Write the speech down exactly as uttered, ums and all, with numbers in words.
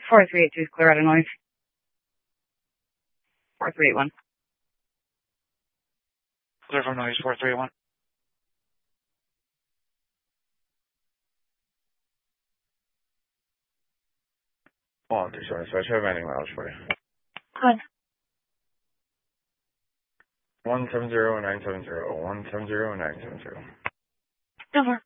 four three eight two is clear out of noise. four three eight one. Clear from noise, four three eight one. One, two, seven, so I should have any miles for you. Good. One seven zero nine seven zero. One seven zero nine seven zero. Over.